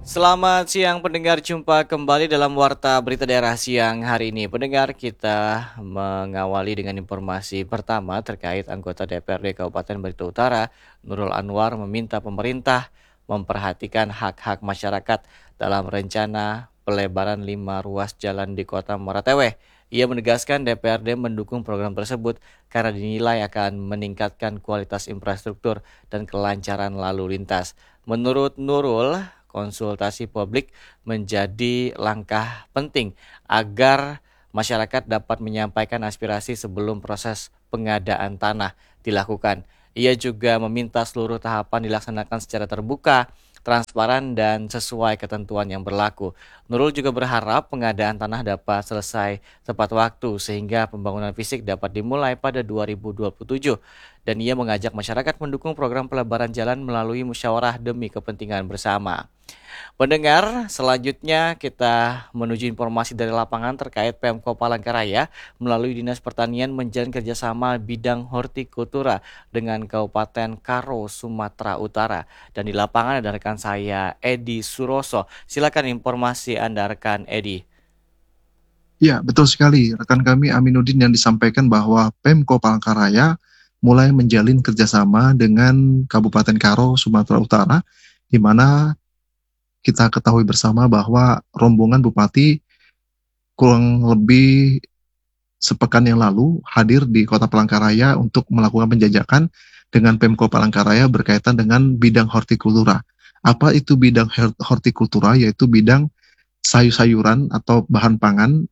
Selamat siang pendengar, jumpa kembali dalam Warta Berita Daerah siang hari ini. Pendengar, kita mengawali dengan informasi pertama terkait anggota DPRD Kabupaten Barito Utara, Nurul Anwar, meminta pemerintah memperhatikan hak-hak masyarakat dalam rencana pelebaran 5 ruas jalan di Kota Maratewe. Ia menegaskan DPRD mendukung program tersebut karena dinilai akan meningkatkan kualitas infrastruktur dan kelancaran lalu lintas. Menurut Nurul, konsultasi publik menjadi langkah penting agar masyarakat dapat menyampaikan aspirasi sebelum proses pengadaan tanah dilakukan. Ia juga meminta seluruh tahapan dilaksanakan secara terbuka, transparan, dan sesuai ketentuan yang berlaku. Nurul juga berharap pengadaan tanah dapat selesai tepat waktu sehingga pembangunan fisik dapat dimulai pada 2027. Dan ia mengajak masyarakat mendukung program pelebaran jalan melalui musyawarah demi kepentingan bersama. Pendengar, selanjutnya kita menuju informasi dari lapangan terkait Pemko Palangkaraya melalui Dinas Pertanian menjalin kerjasama bidang hortikultura dengan Kabupaten Karo, Sumatera Utara. Dan di lapangan ada rekan saya, Edi Suroso. Silakan informasi Anda, rekan Edi. Ya, betul sekali. Rekan kami Aminuddin yang disampaikan bahwa Pemko Palangkaraya mulai menjalin kerjasama dengan Kabupaten Karo, Sumatera Utara, di mana kita ketahui bersama bahwa rombongan Bupati kurang lebih sepekan yang lalu hadir di Kota Palangkaraya untuk melakukan penjajakan dengan Pemko Palangkaraya berkaitan dengan bidang hortikultura. Apa itu bidang hortikultura? Yaitu bidang sayur-sayuran atau bahan pangan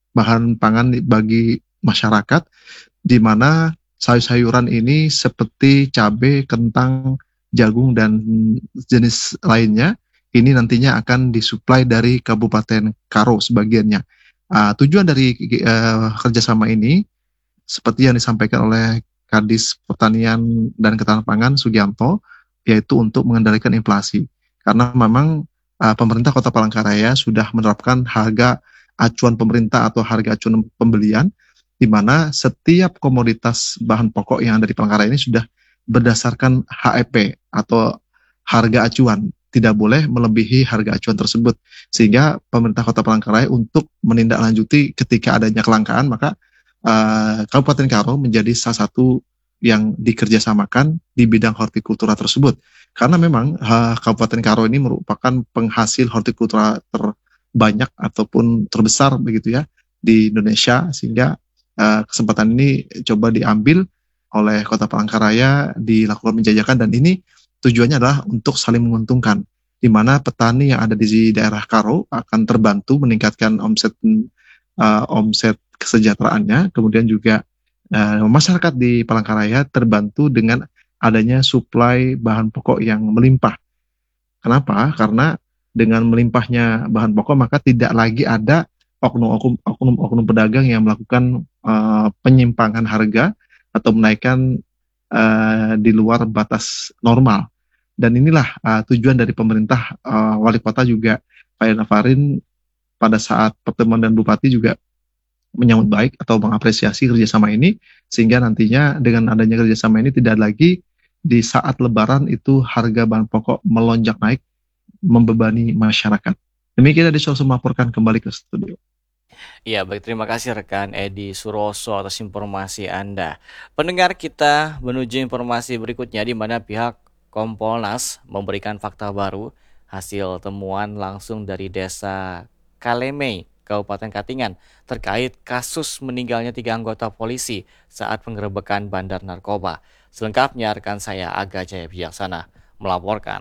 bagi masyarakat, di mana sayur-sayuran ini seperti cabai, kentang, jagung, dan jenis lainnya ini nantinya akan disuplai dari Kabupaten Karo sebagiannya. Tujuan dari kerjasama ini, seperti yang disampaikan oleh Kadis Pertanian dan Ketahanan Pangan Sugianto, yaitu untuk mengendalikan inflasi. Karena memang pemerintah Kota Palangkaraya sudah menerapkan harga acuan pemerintah atau harga acuan pembelian, di mana setiap komoditas bahan pokok yang ada di Palangkaraya ini sudah berdasarkan HEP atau harga acuan. Tidak boleh melebihi harga acuan tersebut. Sehingga pemerintah Kota Palangkaraya untuk menindaklanjuti ketika adanya kelangkaan, maka Kabupaten Karo menjadi salah satu yang dikerjasamakan di bidang hortikultura tersebut. Karena memang Kabupaten Karo ini merupakan penghasil hortikultura terbanyak ataupun terbesar begitu ya di Indonesia, sehingga kesempatan ini coba diambil oleh Kota Palangkaraya, dilakukan penjajakan, dan ini tujuannya adalah untuk saling menguntungkan, di mana petani yang ada di daerah Karo akan terbantu meningkatkan omset kesejahteraannya, kemudian juga masyarakat di Palangkaraya terbantu dengan adanya suplai bahan pokok yang melimpah. Kenapa? Karena dengan melimpahnya bahan pokok, maka tidak lagi ada oknum pedagang yang melakukan penyimpangan harga atau menaikkan di luar batas normal. Dan inilah tujuan dari pemerintah. Wali kota juga Pak Yana Farin pada saat pertemuan dan Bupati juga menyambut baik atau mengapresiasi kerjasama ini, sehingga nantinya dengan adanya kerjasama ini tidak lagi di saat Lebaran itu harga bahan pokok melonjak naik, membebani masyarakat. Demikian dari Suroso melaporkan kembali ke studio. Ya, baik, terima kasih rekan Edi Suroso atas informasi Anda. Pendengar, kita menuju informasi berikutnya di mana pihak Kompolnas memberikan fakta baru hasil temuan langsung dari Desa Kalemei, Kabupaten Katingan, terkait kasus meninggalnya 3 anggota polisi saat penggerebekan bandar narkoba. Selengkapnya rekan saya Aga Jaya Bijaksana melaporkan.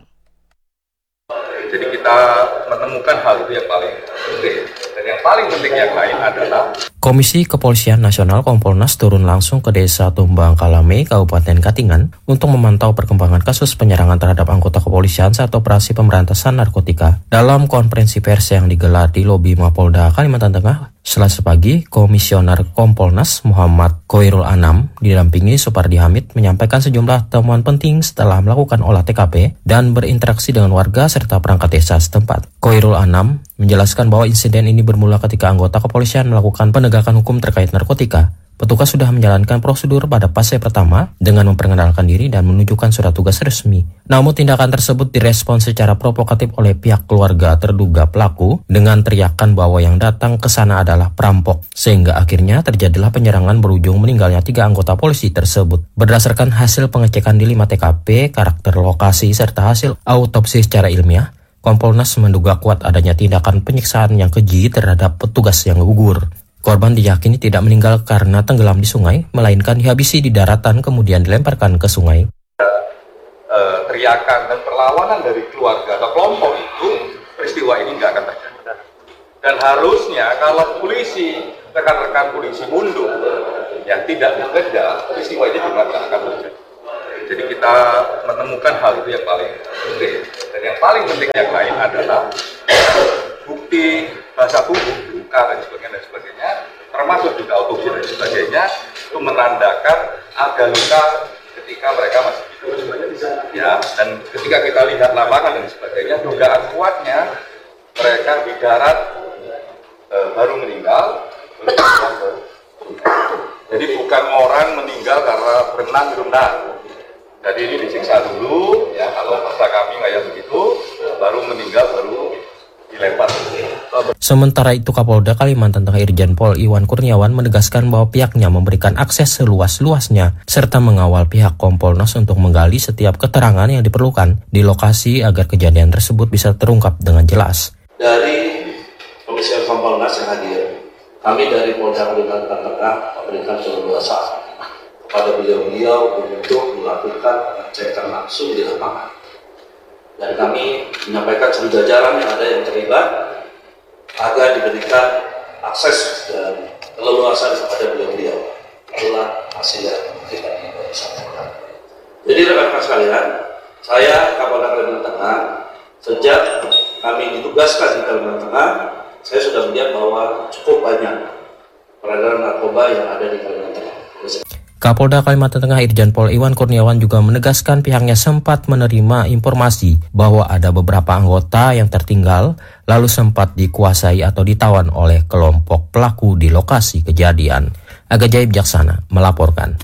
Jadi kita menemukan hal itu yang paling penting. Dan yang paling penting yang lain adalah Komisi Kepolisian Nasional Kompolnas turun langsung ke Desa Tumbang Kalamei, Kabupaten Katingan untuk memantau perkembangan kasus penyerangan terhadap anggota kepolisian saat operasi pemberantasan narkotika. Dalam konferensi pers yang digelar di lobi Mapolda Kalimantan Tengah, Selasa pagi, Komisioner Kompolnas Muhammad Khoirul Anam didampingi Supardi Hamid menyampaikan sejumlah temuan penting setelah melakukan olah TKP dan berinteraksi dengan warga serta perangkat desa setempat. Khoirul Anam menjelaskan bahwa insiden ini bermula ketika anggota kepolisian melakukan penegakan penegakan hukum terkait narkotika, petugas sudah menjalankan prosedur pada fase pertama dengan memperkenalkan diri dan menunjukkan surat tugas resmi. Namun tindakan tersebut direspons secara provokatif oleh pihak keluarga terduga pelaku dengan teriakan bahwa yang datang ke sana adalah perampok. Sehingga akhirnya terjadilah penyerangan berujung meninggalnya 3 anggota polisi tersebut. Berdasarkan hasil pengecekan di 5 TKP, karakter lokasi, serta hasil autopsi secara ilmiah, Kompolnas menduga kuat adanya tindakan penyiksaan yang keji terhadap petugas yang gugur. Korban diyakini tidak meninggal karena tenggelam di sungai, melainkan dihabisi di daratan kemudian dilemparkan ke sungai. Teriakan dan perlawanan dari keluarga atau kelompok itu, peristiwa ini nggak akan terjadi. Dan harusnya kalau polisi, rekan-rekan polisi mundur, yang tidak bekerja, peristiwa ini juga nggak akan terjadi. Jadi kita menemukan hal itu yang paling penting. Dan yang paling penting yang lain adalah bukti bahasa tubuh, luka dan sebagainya, termasuk juga autopsi dan sebagainya, itu menandakan ada luka ketika mereka masih hidup. Ya, dan ketika kita lihat lapangan dan sebagainya, dugaan kuatnya mereka di darat baru meninggal. Jadi bukan orang meninggal karena berenang di renang. Jadi ini disiksa dulu, ya kalau bahasa kami kayak begitu, baru meninggal, baru dilempar. Sementara itu Kapolda Kalimantan Tengah Irjen Pol Iwan Kurniawan menegaskan bahwa pihaknya memberikan akses seluas-luasnya serta mengawal pihak Kompolnas untuk menggali setiap keterangan yang diperlukan di lokasi agar kejadian tersebut bisa terungkap dengan jelas. Dari Komisi Kompolnas yang hadir, kami dari Polda Kalimantan Tengah memberikan keleluasaan kepada beliau-beliau untuk melakukan pengecekan langsung di lapangan. Dan kami menyampaikan seluruh jajaran yang ada yang terlibat agar diberikan akses dan keleluasan kepada beliau-beliau. Itulah hasil yang kita sampaikan. Jadi rekan-rekan sekalian, saya Kapolda Kalimantan Tengah, sejak kami ditugaskan di Kalimantan Tengah, saya sudah melihat bahwa cukup banyak peredaran narkoba yang ada di Kalimantan Tengah. Kapolda Kalimantan Tengah Irjen Pol Iwan Kurniawan juga menegaskan pihaknya sempat menerima informasi bahwa ada beberapa anggota yang tertinggal lalu sempat dikuasai atau ditawan oleh kelompok pelaku di lokasi kejadian. Aga Jaib Jaksana melaporkan.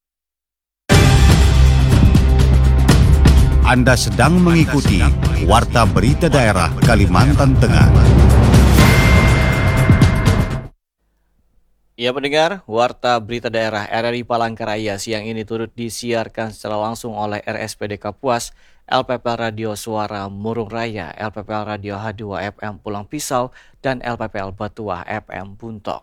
Anda sedang mengikuti Warta Berita Daerah Kalimantan Tengah. Ya pendengar, Warta Berita Daerah RRI Palangkaraya siang ini turut disiarkan secara langsung oleh RSPD Kapuas, LPPL Radio Suara Murung Raya, LPPL Radio H2 FM Pulang Pisau, dan LPPL Batuah FM Buntok.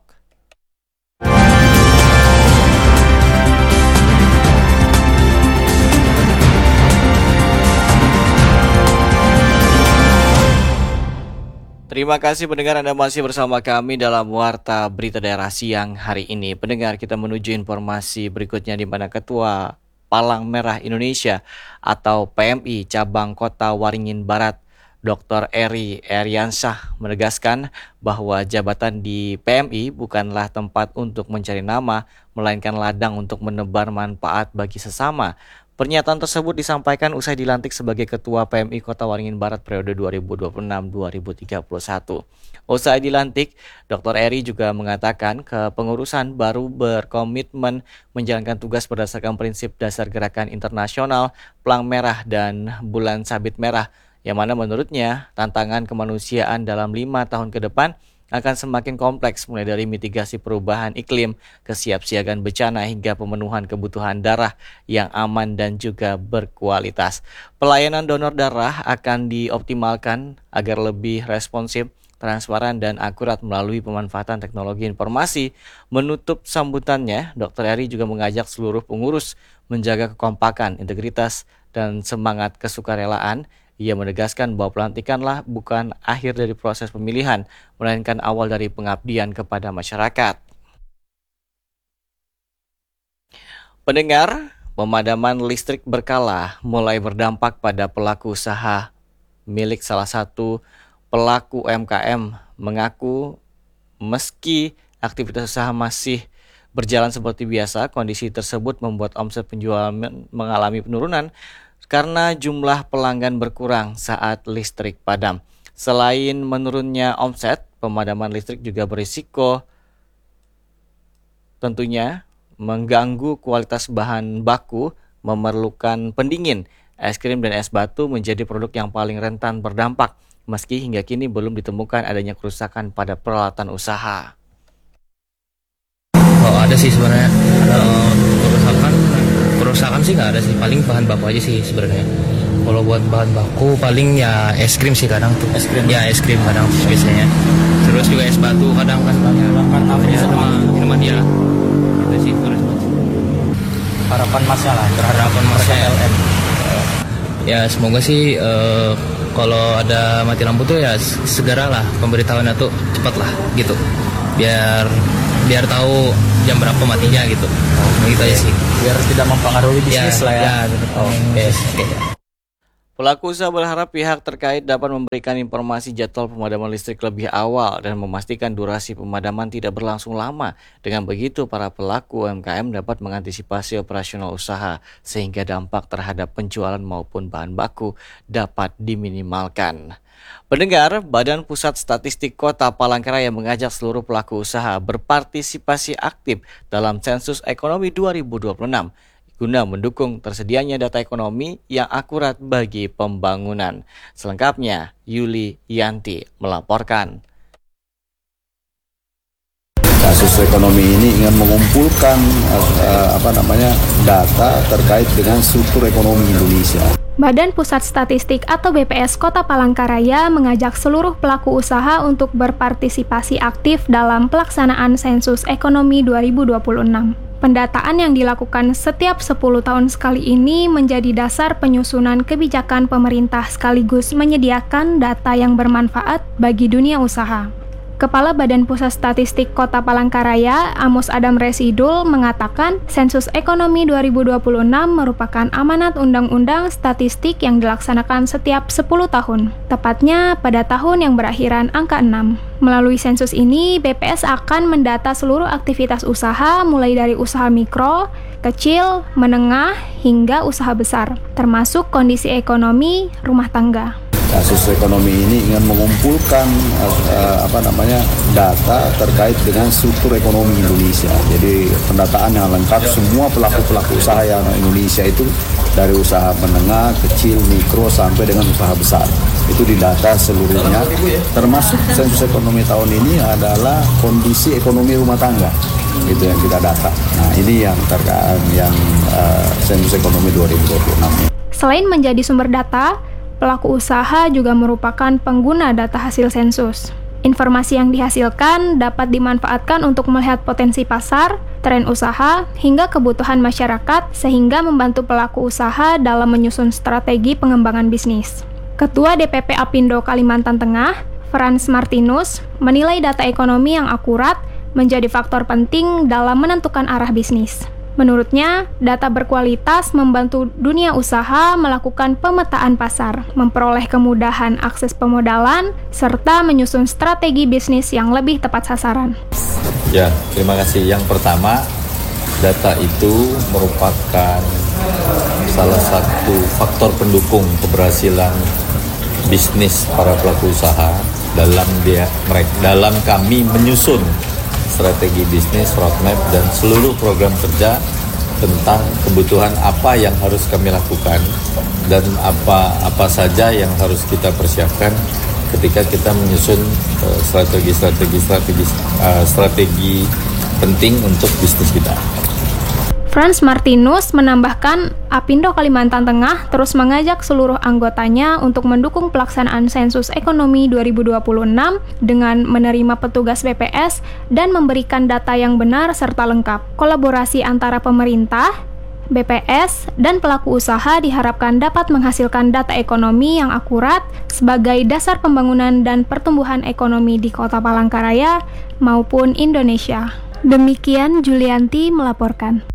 Terima kasih pendengar, Anda masih bersama kami dalam Warta Berita Daerah siang hari ini. Pendengar, kita menuju informasi berikutnya di mana Ketua Palang Merah Indonesia atau PMI Cabang Kota Waringin Barat, Dr. Eri Eriansyah menegaskan bahwa jabatan di PMI bukanlah tempat untuk mencari nama, melainkan ladang untuk menebar manfaat bagi sesama. Pernyataan tersebut disampaikan usai dilantik sebagai Ketua PMI Kota Waringin Barat periode 2026-2031. Usai dilantik, Dr. Eri juga mengatakan kepengurusan baru berkomitmen menjalankan tugas berdasarkan prinsip dasar gerakan internasional Pelang Merah dan Bulan Sabit Merah, yang mana menurutnya tantangan kemanusiaan dalam 5 tahun ke depan akan semakin kompleks, mulai dari mitigasi perubahan iklim, kesiapsiagaan bencana, hingga pemenuhan kebutuhan darah yang aman dan juga berkualitas. Pelayanan donor darah akan dioptimalkan agar lebih responsif, transparan, dan akurat melalui pemanfaatan teknologi informasi. Menutup sambutannya, Dr. Eri juga mengajak seluruh pengurus menjaga kekompakan, integritas, dan semangat kesukarelaan. Ia menegaskan bahwa pelantikanlah bukan akhir dari proses pemilihan, melainkan awal dari pengabdian kepada masyarakat. Pendengar, pemadaman listrik berkala mulai berdampak pada pelaku usaha milik salah satu pelaku UMKM mengaku meski aktivitas usaha masih berjalan seperti biasa, kondisi tersebut membuat omset penjualan mengalami penurunan karena jumlah pelanggan berkurang saat listrik padam. Selain menurunnya omset, pemadaman listrik juga berisiko tentunya mengganggu kualitas bahan baku, memerlukan pendingin. Es krim dan es batu menjadi produk yang paling rentan berdampak, meski hingga kini belum ditemukan adanya kerusakan pada peralatan usaha. Oh, ada sih sebenarnya. Kerusakan sih nggak ada sih, paling bahan baku aja sih sebenarnya. Kalau buat bahan baku paling ya es krim sih kadang tuh. Es krim? Ya es krim kadang biasanya. Terus juga es batu kadang kan sama minuman ya. Itu sih harapan Masnya lah, harapan Masnya LM. Ya semoga sih kalau ada mati lampu tuh ya segeralah pemberitahuannya tuh cepat lah gitu. Biar tahu jam berapa matinya gitu. Gitu aja sih. Biar tidak mempengaruhi bisnis lah ya. Oke. Pelaku usaha berharap pihak terkait dapat memberikan informasi jadwal pemadaman listrik lebih awal dan memastikan durasi pemadaman tidak berlangsung lama. Dengan begitu, para pelaku UMKM dapat mengantisipasi operasional usaha sehingga dampak terhadap penjualan maupun bahan baku dapat diminimalkan. Pendengar, Badan Pusat Statistik Kota Palangkaraya mengajak seluruh pelaku usaha berpartisipasi aktif dalam sensus ekonomi 2026. Guna mendukung tersedianya data ekonomi yang akurat bagi pembangunan. Selengkapnya, Yuli Yanti melaporkan. Kasus ekonomi ini ingin mengumpulkan data terkait dengan struktur ekonomi Indonesia. Badan Pusat Statistik atau BPS Kota Palangkaraya mengajak seluruh pelaku usaha untuk berpartisipasi aktif dalam pelaksanaan sensus ekonomi 2026. Pendataan yang dilakukan setiap 10 tahun sekali ini menjadi dasar penyusunan kebijakan pemerintah sekaligus menyediakan data yang bermanfaat bagi dunia usaha. Kepala Badan Pusat Statistik Kota Palangkaraya, Amos Adam Residul, mengatakan sensus ekonomi 2026 merupakan amanat undang-undang statistik yang dilaksanakan setiap 10 tahun, tepatnya pada tahun yang berakhiran angka 6. Melalui sensus ini, BPS akan mendata seluruh aktivitas usaha mulai dari usaha mikro, kecil, menengah, hingga usaha besar, termasuk kondisi ekonomi rumah tangga. Kasus ekonomi ini ingin mengumpulkan data terkait dengan struktur ekonomi Indonesia. Jadi pendataan yang lengkap semua pelaku-pelaku usaha yang Indonesia itu dari usaha menengah, kecil, mikro sampai dengan usaha besar. Itu didata seluruhnya. Termasuk sensus ekonomi tahun ini adalah kondisi ekonomi rumah tangga. Itu yang kita data. Nah, ini yang terkait sensus ekonomi 2026. Selain menjadi sumber data, pelaku usaha juga merupakan pengguna data hasil sensus. Informasi yang dihasilkan dapat dimanfaatkan untuk melihat potensi pasar, tren usaha, hingga kebutuhan masyarakat sehingga membantu pelaku usaha dalam menyusun strategi pengembangan bisnis. Ketua DPP Apindo Kalimantan Tengah, Frans Martinus, menilai data ekonomi yang akurat menjadi faktor penting dalam menentukan arah bisnis. Menurutnya, data berkualitas membantu dunia usaha melakukan pemetaan pasar, memperoleh kemudahan akses pemodalan, serta menyusun strategi bisnis yang lebih tepat sasaran. Ya, terima kasih. Yang pertama, data itu merupakan salah satu faktor pendukung keberhasilan bisnis para pelaku usaha dalam kami menyusun strategi bisnis, roadmap, dan seluruh program kerja tentang kebutuhan apa yang harus kami lakukan dan apa saja yang harus kita persiapkan ketika kita menyusun strategi penting untuk bisnis kita. Frans Martinus menambahkan, Apindo Kalimantan Tengah terus mengajak seluruh anggotanya untuk mendukung pelaksanaan sensus ekonomi 2026 dengan menerima petugas BPS dan memberikan data yang benar serta lengkap. Kolaborasi antara pemerintah, BPS, dan pelaku usaha diharapkan dapat menghasilkan data ekonomi yang akurat sebagai dasar pembangunan dan pertumbuhan ekonomi di Kota Palangkaraya maupun Indonesia. Demikian Julianti melaporkan.